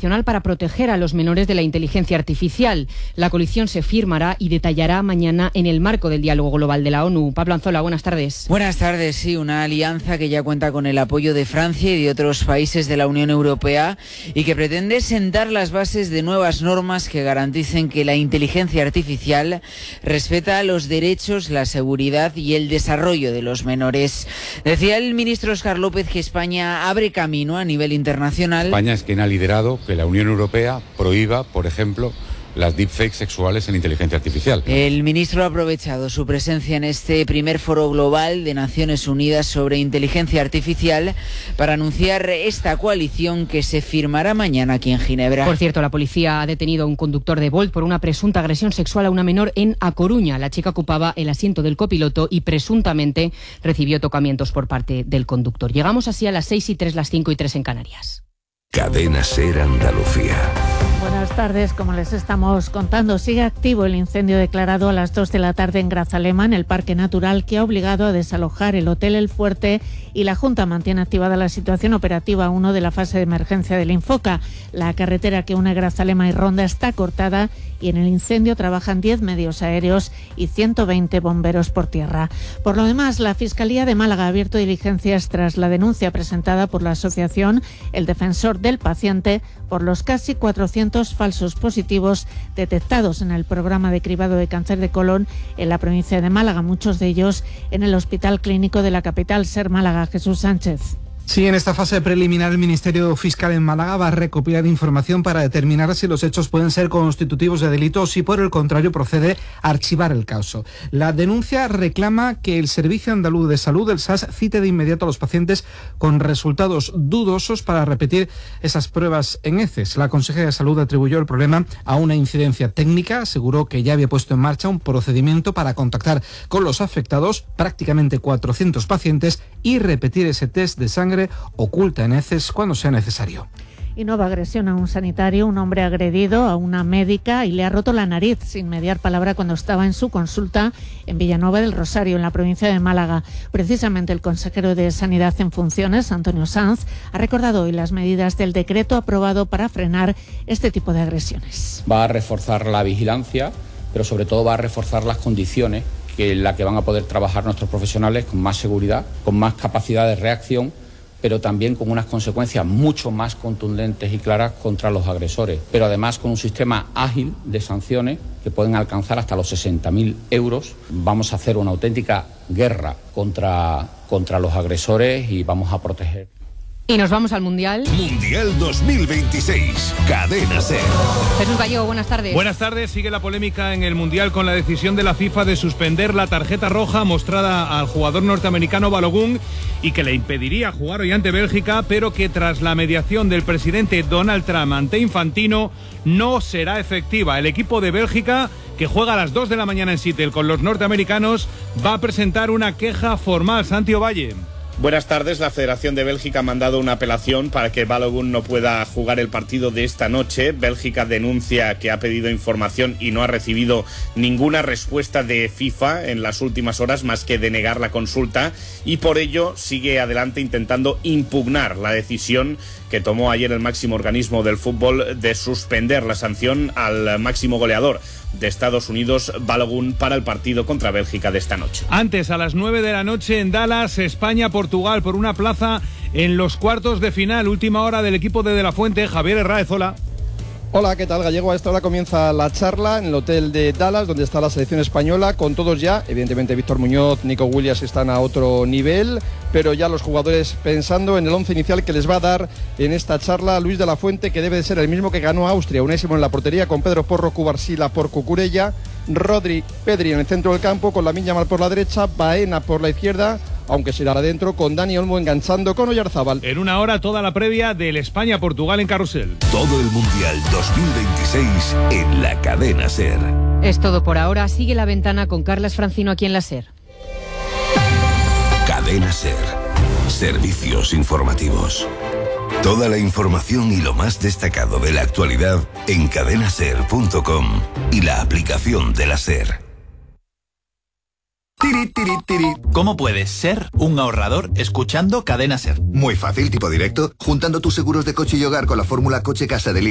internacional para proteger a los menores de la inteligencia artificial. La coalición se firmará y detallará mañana en el marco del diálogo global de la ONU. Pablo Anzola, buenas tardes. Buenas tardes, sí, una alianza que ya cuenta con el apoyo de Francia y de otros países de la Unión Europea y que pretende sentar las bases de nuevas normas que garanticen que la inteligencia artificial respeta los derechos, la seguridad y el desarrollo de los menores. Decía el ministro Óscar López que España abre camino a nivel internacional. España es quien ha liderado que la Unión Europea prohíba, por ejemplo, las deepfakes sexuales en inteligencia artificial. El ministro ha aprovechado su presencia en este primer foro global de Naciones Unidas sobre inteligencia artificial para anunciar esta coalición que se firmará mañana aquí en Ginebra. Por cierto, la policía ha detenido a un conductor de Bolt por una presunta agresión sexual a una menor en A Coruña. La chica ocupaba el asiento del copiloto y presuntamente recibió tocamientos por parte del conductor. Llegamos así a las 6:03, las 5:03 en Canarias. Cadena SER Andalucía. Buenas tardes, como les estamos contando, sigue activo el incendio declarado a las 2 de la tarde en Grazalema, en el Parque Natural, que ha obligado a desalojar el Hotel El Fuerte, y la Junta mantiene activada la situación operativa 1 de la fase de emergencia del Infoca. La carretera que une Grazalema y Ronda está cortada y en el incendio trabajan 10 medios aéreos y 120 bomberos por tierra. Por lo demás, la Fiscalía de Málaga ha abierto diligencias tras la denuncia presentada por la asociación El Defensor del Paciente por los casi 400 falsos positivos detectados en el programa de cribado de cáncer de colon en la provincia de Málaga, muchos de ellos en el Hospital Clínico de la capital, SER Málaga. Jesús Sánchez. Sí, en esta fase preliminar el Ministerio Fiscal en Málaga va a recopilar información para determinar si los hechos pueden ser constitutivos de delito o si por el contrario procede a archivar el caso. La denuncia reclama que el Servicio Andaluz de Salud, el SAS, cite de inmediato a los pacientes con resultados dudosos para repetir esas pruebas en heces. La consejera de Salud atribuyó el problema a una incidencia técnica, aseguró que ya había puesto en marcha un procedimiento para contactar con los afectados, prácticamente 400 pacientes, y repetir ese test de sangre oculta en heces cuando sea necesario. Y nueva agresión a un sanitario. Un hombre ha agredido a una médica y le ha roto la nariz sin mediar palabra cuando estaba en su consulta en Villanueva del Rosario, en la provincia de Málaga. Precisamente el consejero de Sanidad en funciones, Antonio Sanz, ha recordado hoy las medidas del decreto aprobado para frenar este tipo de agresiones. Va a reforzar la vigilancia, pero sobre todo va a reforzar las condiciones en las que van a poder trabajar nuestros profesionales con más seguridad, con más capacidad de reacción, pero también con unas consecuencias mucho más contundentes y claras contra los agresores, pero además con un sistema ágil de sanciones que pueden alcanzar hasta los 60.000 euros. Vamos a hacer una auténtica guerra contra los agresores y vamos a proteger. Y nos vamos al Mundial. Mundial 2026, Cadena SER. Jesús Gallego, buenas tardes. Buenas tardes. Sigue la polémica en el Mundial con la decisión de la FIFA de suspender la tarjeta roja mostrada al jugador norteamericano Balogun y que le impediría jugar hoy ante Bélgica, pero que tras la mediación del presidente Donald Trump ante Infantino no será efectiva. El equipo de Bélgica, que juega a las 2 de la mañana en Seattle con los norteamericanos, va a presentar una queja formal. Santi Ovalle. Buenas tardes. La Federación de Bélgica ha mandado una apelación para que Balogun no pueda jugar el partido de esta noche. Bélgica denuncia que ha pedido información y no ha recibido ninguna respuesta de FIFA en las últimas horas, más que denegar la consulta, y por ello sigue adelante intentando impugnar la decisión que tomó ayer el máximo organismo del fútbol de suspender la sanción al máximo goleador de Estados Unidos, Balogun, para el partido contra Bélgica de esta noche. Antes, a las 9 de la noche en Dallas, España-Portugal por una plaza en los cuartos de final. Última hora del equipo de la Fuente. Javier Herráez, hola. Hola, ¿qué tal, Gallego? A esta hora comienza la charla en el hotel de Dallas, donde está la selección española, con todos ya. Evidentemente Víctor Muñoz, Nico Williams están a otro nivel, pero ya los jugadores pensando en el once inicial que les va a dar en esta charla Luis de la Fuente, que debe de ser el mismo que ganó a Austria. Unésimo en la portería, con Pedro Porro, Cubarsila por Cucurella, Rodri, Pedri en el centro del campo, con Lamine Yamal por la derecha, Baena por la izquierda, aunque será adentro, con Dani Olmo enganchando con Oyarzábal. En una hora toda la previa del España-Portugal en Carrusel. Todo el Mundial 2026 en la Cadena SER. Es todo por ahora. Sigue La Ventana con Carlas Francino aquí en la SER. Cadena SER. Servicios informativos. Toda la información y lo más destacado de la actualidad en cadenaser.com y la aplicación de la SER. ¿Cómo puedes ser un ahorrador escuchando Cadena SER? Muy fácil, tipo directo, juntando tus seguros de coche y hogar con la fórmula coche-casa de